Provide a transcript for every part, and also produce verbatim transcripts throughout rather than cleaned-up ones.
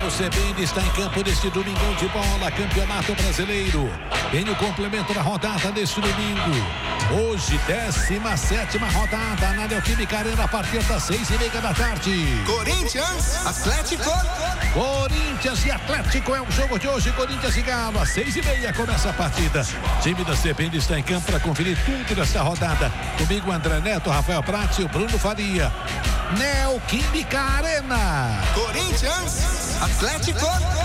Globo C B N está em campo neste domingão de bola, Campeonato Brasileiro. Tem o complemento da rodada deste domingo. Hoje, décima sétima rodada na Neoquímica Arena, a partir das seis e meia da tarde. Corinthians, Atlético. Corinthians e Atlético é o jogo de hoje. Corinthians e Galo, às seis e meia começa a partida. O time da C B N está em campo para conferir tudo desta rodada. Comigo, André Neto, Rafael Prats e o Bruno Faria. Neoquímica Arena. Corinthians, Atlético.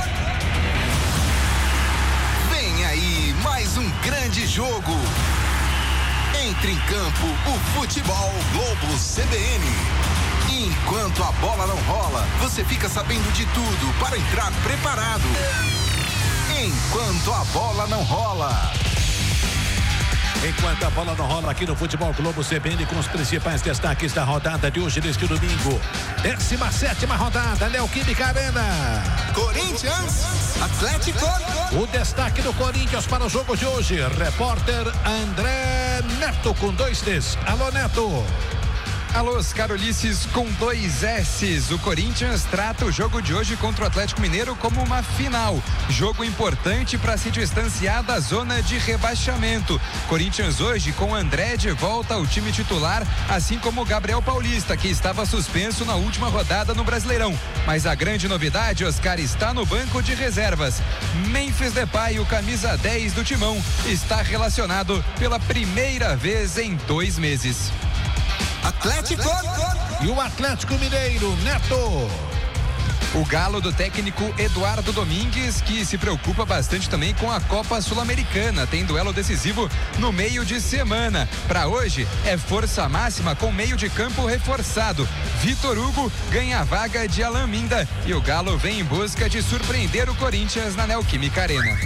Vem aí mais um grande jogo. Entre em campo o Futebol Globo C B N. Enquanto a bola não rola, você fica sabendo de tudo para entrar preparado. Enquanto a bola não rola. Enquanto a bola não rola aqui no Futebol Globo C B N, com os principais destaques da rodada de hoje, neste domingo. décima sétima rodada, Neoquímica Arena. Corinthians, Atlético. O destaque do Corinthians para o jogo de hoje. Repórter André Neto com dois T's. Alô, Neto. Alô, Oscar Ulisses com dois S's. O Corinthians trata o jogo de hoje contra o Atlético Mineiro como uma final. Jogo importante para se distanciar da zona de rebaixamento. Corinthians hoje com André de volta ao time titular, assim como o Gabriel Paulista, que estava suspenso na última rodada no Brasileirão. Mas a grande novidade, Oscar, está no banco de reservas. Memphis Depay, o camisa dez do Timão, está relacionado pela primeira vez em dois meses. Atlético. E o Atlético Mineiro, Neto. O Galo do técnico Eduardo Domingues, que se preocupa bastante também com a Copa Sul-Americana. Tem duelo decisivo no meio de semana. Para hoje é força máxima com meio de campo reforçado. Vitor Hugo ganha a vaga de Alan Minda e o Galo vem em busca de surpreender o Corinthians na Neoquímica Arena.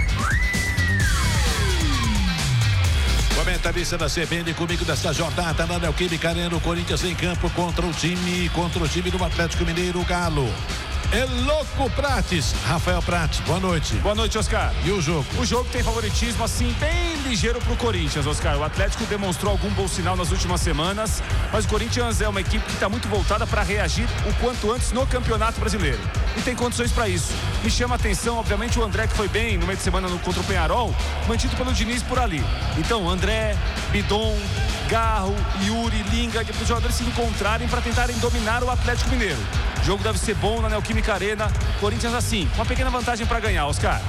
Comentarista da C B N comigo desta jornada na Neoquímica Arena, o Corinthians em campo contra o time, contra o time do Atlético Mineiro, o Galo. É louco, Prates. Rafael Prates, boa noite. Boa noite, Oscar. E o jogo? O jogo tem favoritismo, assim, bem ligeiro pro Corinthians, Oscar. O Atlético demonstrou algum bom sinal nas últimas semanas, mas o Corinthians é uma equipe que está muito voltada para reagir o quanto antes no Campeonato Brasileiro. E tem condições para isso. Me chama a atenção, obviamente, o André, que foi bem no meio de semana no, contra o Peñarol, mantido pelo Diniz por ali. Então, André, Bidon, Garro, Yuri, Linga, para os jogadores se encontrarem para tentarem dominar o Atlético Mineiro. O jogo deve ser bom na Neoquímica Arena. Corinthians assim, uma pequena vantagem para ganhar, Oscar.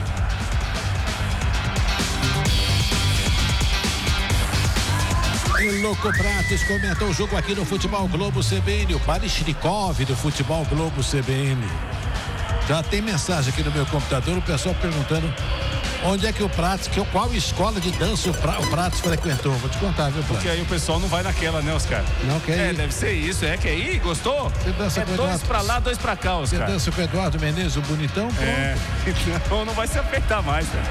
O Louco Prates comentou o jogo aqui no Futebol Globo C B N. O Parishnikov do Futebol Globo C B N. Já tem mensagem aqui no meu computador, o pessoal perguntando onde é que o Prates, que, qual escola de dança o, pra, o Prates frequentou. Vou te contar, viu, Prates? Porque aí o pessoal não vai naquela, né, Oscar? Não quer É, ir. deve ser isso, é, quer ir? Gostou? Você dança é com o dois Eduardo. pra lá, dois pra cá, Oscar. Você dança com o Eduardo Menezes, o bonitão, pronto. É, então não vai se apertar mais, né?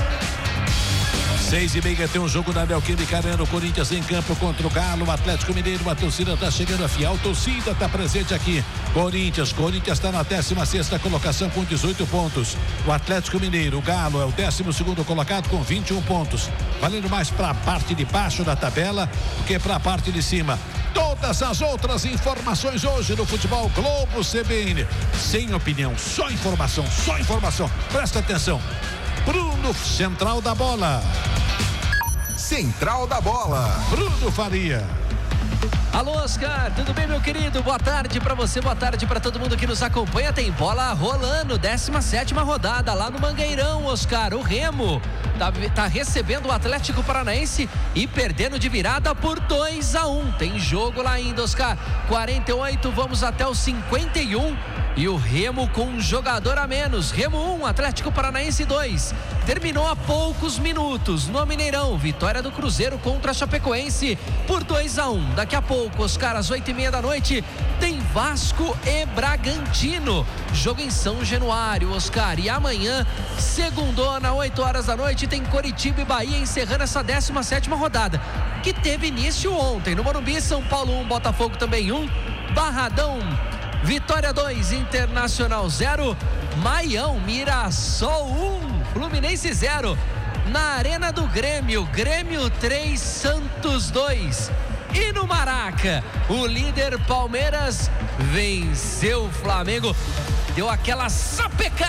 Seis e meia tem um jogo na Neoquímica Arena, o Corinthians em campo contra o Galo, o Atlético Mineiro, a torcida está chegando, a fiel torcida está presente aqui. Corinthians, Corinthians está na décima sexta colocação com dezoito pontos. O Atlético Mineiro, o Galo é o décimo segundo colocado com vinte e um pontos. Valendo mais para a parte de baixo da tabela do que para a parte de cima. Todas as outras informações hoje no Futebol Globo C B N. Sem opinião, só informação, só informação. Presta atenção. Bruno, central da bola. Central da bola. Bruno Faria. Alô, Oscar, tudo bem, meu querido? Boa tarde pra você, boa tarde pra todo mundo que nos acompanha. Tem bola rolando, décima sétima rodada lá no Mangueirão, Oscar. O Remo tá, tá recebendo o Atlético Paranaense e perdendo de virada por dois a um. Tem jogo lá ainda, Oscar. quarenta e oito, vamos até os cinquenta e um. E o Remo com um jogador a menos. Remo um, Atlético Paranaense dois. Terminou há poucos minutos no Mineirão. Vitória do Cruzeiro contra a Chapecoense por dois a um. Daqui a pouco, Oscar, às oito e meia da noite, tem Vasco e Bragantino. Jogo em São Januário, Oscar. E amanhã, segundona, oito horas da noite, tem Coritiba e Bahia encerrando essa décima sétima rodada, que teve início ontem. No Morumbi, São Paulo um, Botafogo também um. Barradão, Vitória dois, Internacional zero, Maião, Mirassol um, Fluminense zero. Na Arena do Grêmio, Grêmio três, Santos dois. E no Maraca, o líder Palmeiras venceu o Flamengo, deu aquela sapecada.